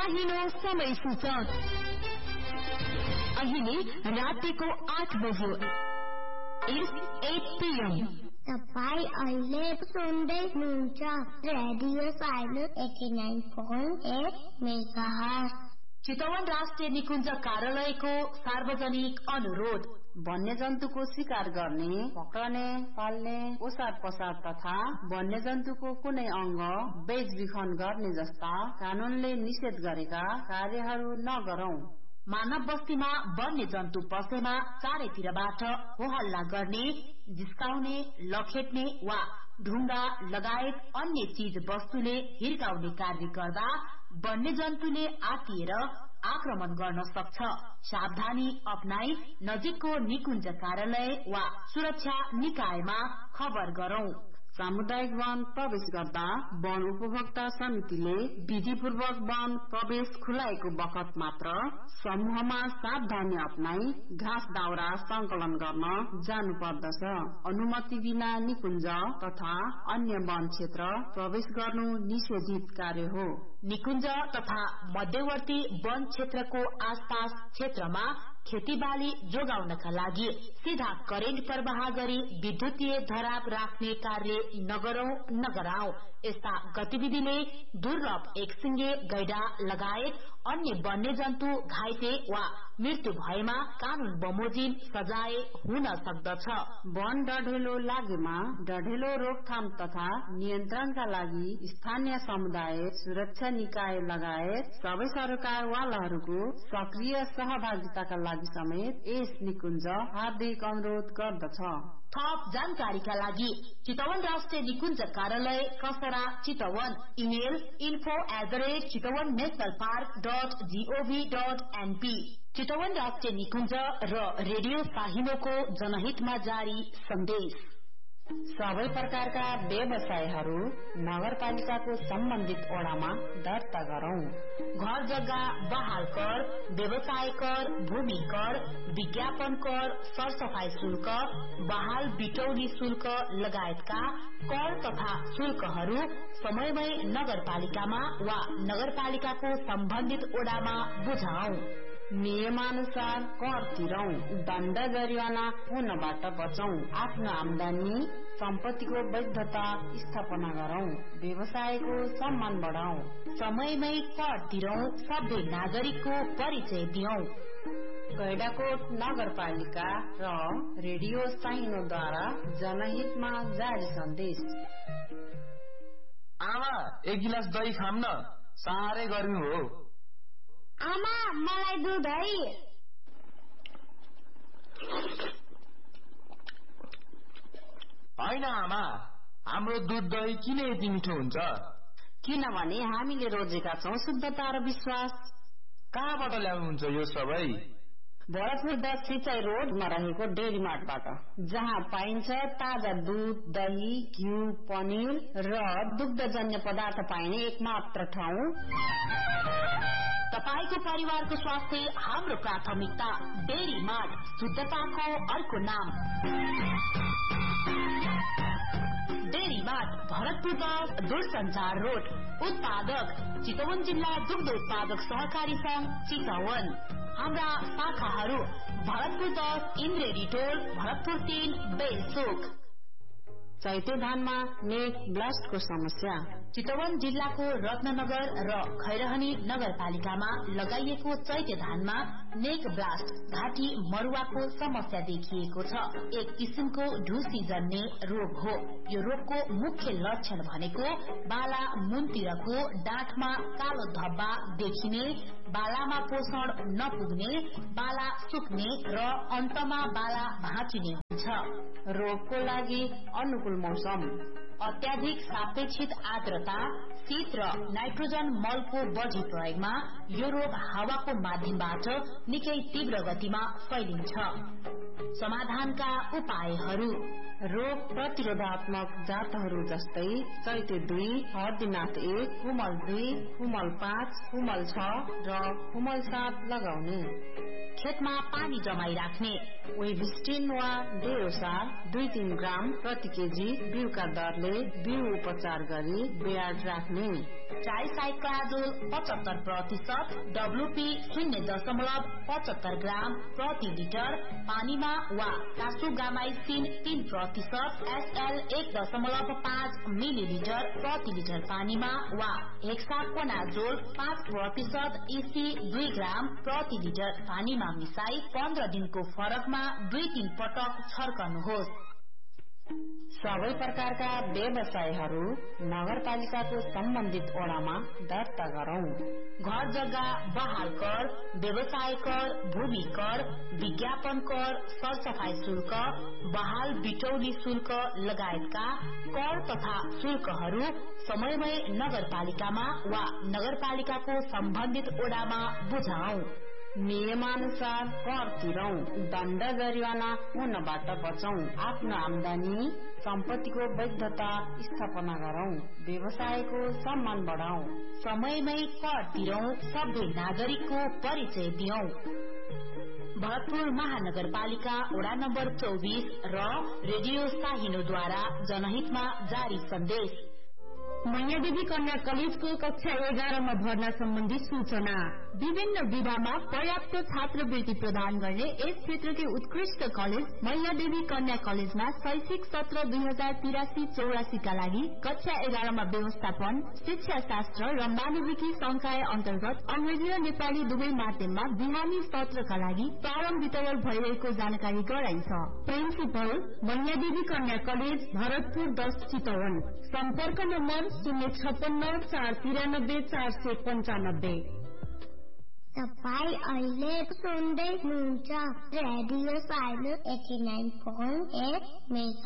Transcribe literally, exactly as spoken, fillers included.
साहिनो समय सूचक अहिले रातिको आठ बज्यो एट पीएम। तपाईँ अहिले सुन्दै हुनुहुन्छ radio silo eighty nine point at megahertz. Chitwan राष्ट्रिय निकुञ्ज कार्यालयको सार्वजनिक अनुरोध। वन्यजन्तुको शिकार गर्ने, पक्रने, पाल्ने, ओसार पसार तथा वन्यजन्तुको कुनै अंग बेचबिखन गर्ने जस्ता कानूनले निषेध गरेका कार्यहरू नगरौं। मानव बस्तीमा वन्य जन्तु पसेमा चारैतिरबाट होहल्ला गर्ने, जिस्काउने, लखेट्ने वा ढुङ्गा लगायत अन्य चीज वस्तुले हिर्काउने कार्य गर्दा वन्य जन्तुले आतिएर आक्रमण गर्न सक्छ। सावधानी अपनाई नजिकको निकुञ्ज कार्यालय वा सुरक्षा निकायमा खबर गरौं। सामुदायिक वन प्रवेश गर्दा वन उपभोक्ता समितिले विधिपूर्वक वन प्रवेश खुलाएको बखत मात्र समूहमा सावधानी अपनाई घाँस दाउरा संकलन गर्न जानु पर्दछ। अनुमति बिना निकुञ्ज तथा अन्य वन क्षेत्र प्रवेश गर्नु निषेधित कार्य हो। निकुञ्ज तथा मध्यवर्ती वन क्षेत्रको आसपास क्षेत्रमा खेतीबाली जोगाउनका लागि सीधा करेन्ट प्रवाह गरी विद्युतीय धराप राख्ने कार्य नगरौं नगराउ। यस्ता गतिविधिले दुर्लभ एकसिंगे गैडा लगायत अन्य वन्यजन्तु घाइते वा मृत्यु भएमा कानून बमोजिम सजाय हुन सक्दछ। वन डढेलो लागेमा डढेलो रोकथाम तथा नियन्त्रणका लागि स्थानीय समुदाय सुरक्षा निकाय लगायत सबै सरकारवालाहरूको सक्रिय सहभागिताका लागि समेत यस निकुञ्ज हार्दिक अनुरोध गर्दछ। थप जानकारीका लागि चितवन राष्ट्रिय निकुञ्ज कार्यालय कसरा Chitwan, email info at the rate Chitwan national park dot gov dot NP. Chitwan राष्ट्रिय निकुञ्ज र रेडियो साहिनोको जनहितमा जारी सन्देश। सबै प्रकारका व्यवसायहरू नगरपालिकाको सम्बन्धित ओडामा दर्ता गरौं। घर जग्गा बहाल कर, व्यवसाय कर, भूमि कर, विज्ञापन कर, सरसफाई शुल्क, बहाल बिटौली शुल्क लगायतका कर तथा शुल्कहरू समयमै नगरपालिकामा वा नगरपालिकाको सम्बन्धित ओडामा बुझाऊ। नियमानुसार कर तिरौं, दण्ड जरिवाना हुनबाट बचौं। आफ्नो आमदानी सम्पत्तिको वैधता स्थापना गरौं। व्यवसायको सम्मान बढाऊ। समयमै कर तिरौं, सबै नागरिकको परिचय दियौं। गैडाकोट नगरपालिका र रेडियो साइनोद्वारा जनहितमा जारी सन्देश। आमा, एक गिलास दही खाम न, साह्रै गर्मी हो। आमा, मलाई दुध है। होइन आमा, हाम्रो दुध दही किन यति मिठो हुन्छ? किनभने हामीले रोजेका छौं शुद्धता र विश्वास। कहाँबाट ल्याउनुहुन्छ यो सबै? भरतपुर दस सिंचाई रोडमा रहेको डेरी मार्टबाट, जहाँ पाइन्छ ताजा दूध, दही, घिउ, पनिर र दुग्धजन्य पदार्थ पाइने एकमात्र ठाउँ। तपाईको परिवारको स्वास्थ्य हाम्रो प्राथमिकता। डेरी मार्ट, शुद्धताको अर्को नाम। डेरी मार्ट, भरतपुर दस दूरसञ्चार रोड। उत्पादक चितवन जिल्ला दुग्ध उत्पादक सहकारी संघ चितवन। हाम्रा शाखाहरू भरतपुर दस इन्द्रेरी टोल, भरतपुर तीन बेलचोक। चैते धानमा नेक ब्लास्टको समस्या। चितवन जिल्लाको रत्ननगर र खैरहनी नगरपालिकामा लगाइएको चैते धानमा नेक ब्लास्ट घाँटी मरुवाको समस्या देखिएको छ। एक किसिमको ढुसी जन्ने रोग हो। यो रोगको मुख्य लक्षण भनेको बाला मुनतिरको डाँठमा कालो धब्बा देखिने, बालामा पोषण नपुग्ने, बाला सुक्ने र अन्तमा बाला भाँचिने हुन्छ। रोगको लागि अनुकूल मौसम, अत्याधिक सापेक्षित आर्द्रता, शीत र नाइट्रोजन मलको बढ़ी प्रयोगमा यो रोग हावाको माध्यमबाट निकै तीव्र गतिमा फैलिन्छ। समाधानका उपायहरू रोग प्रतिरोधात्मक जातहरू जस्तै चैते दुई, हर्दीनाथ एक, कुमल दुई, कुमल पाँच, कुमल छ र कुमल सात लगाउने। खेतमा पानी जमाई राख्ने वेभिस्टिन वा डेओसार दुई तीन ग्राम प्रति केजी बिउका दरले बिउ उपचार गरी बेयाड राख्ने। ट्राइसाइक्लाजोल पचहत्तर प्रतिशत डब्लुपी शून्य दशमलव पचहत्तर ग्राम प्रति लिटर पानीमा वा कासुगामाइसिन तीन प्रतिशत एसएल एक दशमलव पाँच मिलिलिटर प्रति लिटर पानीमा वा हेक्साकोनाजोल पाँच प्रतिशत इसी दुई ग्राम प्रति लिटर पानीमा मिसाई पन्ध्र दिनको फरकमा दुई तीन पटक छर्कनुहोस्। सबै प्रकारका व्यवसायहरू नगरपालिकाको सम्बन्धित ओडामा दर्ता गरौं। घर जग्गा बहाल कर, व्यवसाय कर, भूमि कर, विज्ञापन कर, सरसफाई शुल्क, बहाल बिटौली शुल्क लगायतका कर तथा शुल्कहरू समयमै नगरपालिकामा वा नगरपालिकाको सम्बन्धित ओडामा बुझाऊ। नियमानुसार कर तिरौं, दण्ड जरिवाना हुनबाट बचौं। आफ्नो आमदानी सम्पत्तिको वैधता स्थापना गरौं, व्यवसायको सम्मान बढाऊ। समयमै कर तिरौं, सभ्य नागरिकको परिचय दियौं। भरतपुर महानगरपालिका वडा नम्बर चौबीस र रेडियो साहिनोद्वारा जनहितमा जारी सन्देश। मैयादेवी कन्या कलेजको कक्षा एघारमा भर्ना सम्बन्धी सूचना। विभिन्न विधामा पर्याप्त छात्रवृत्ति प्रदान गर्ने यस क्षेत्रकै उत्कृष्ट कलेज मैयादेवी कन्या कलेजमा शैक्षिक सत्र दुई हजार तिरासी चौरासीका लागि कक्षा एघारमा व्यवस्थापन, शिक्षा शास्त्र र मानविकी संकाय अन्तर्गत अंग्रेजी र नेपाली दुवै माध्यममा बिहानी सत्रका लागि प्रारम्भ वितरण भइरहेको जानकारी गराइन्छ। प्रिन्सिपल मैयादेवी कन्या कलेज भरतपुर दस चितवन। सम्पर्क नम्बर शून्य छपन्न चार तिरानब्बे चार सय पन्चानब्बे। तपाईँ अहिले सुन्दै हुनुहुन्छ radio silo eighty nine point at mega